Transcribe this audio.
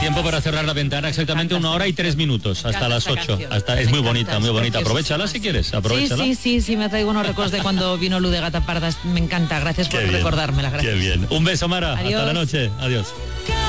tiempo para cerrar la ventana, exactamente 1 hora y 3 minutos, hasta las 8. Es muy bonita, muy bonita. Aprovechala si quieres, aprovechala. Sí, me traigo unos recuerdos de cuando vino Luz de Gata Parda. Me encanta, gracias por recordármela. Gracias. Qué bien. Un beso, Mara. Adiós. Hasta la noche. Adiós.